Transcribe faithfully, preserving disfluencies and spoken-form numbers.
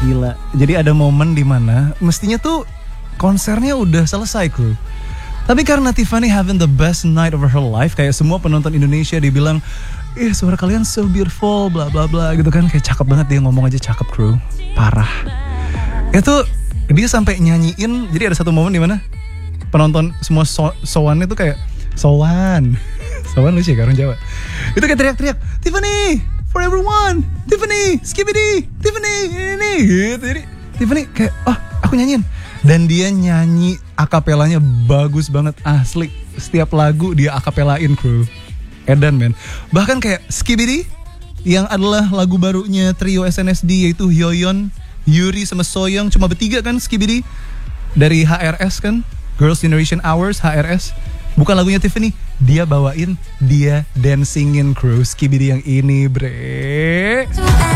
Gila. Jadi ada momen di mana mestinya tuh konsernya udah selesai kru. Tapi karena Tiffany having the best night of her life, kayak semua penonton Indonesia dibilang, ih suara kalian so beautiful, bla bla bla gitu kan, kayak cakep banget, dia ngomong aja cakep kru, parah. Itu dia sampai nyanyiin, jadi ada satu momen di mana penonton semua so sowan itu kayak sowan, sowan lucu ya orang Jawa. Itu kayak teriak-teriak, Tiffany for everyone, Tiffany, skibidi, Tiffany ini, gitu. Jadi Tiffany kayak, oh aku nyanyiin. Dan dia nyanyi akapelanya bagus banget, asli. Setiap lagu dia akapelain kru. Edan men. Bahkan kayak Skibidi yang adalah lagu barunya trio S N S D, yaitu Hyoyeon, Yuri sama Soyoung, cuma bertiga kan Skibidi. Dari H R S kan, Girls' Generation Hours, H R S. Bukan lagunya Tiffany, dia bawain, dia dancingin kru Skibidi yang ini bre.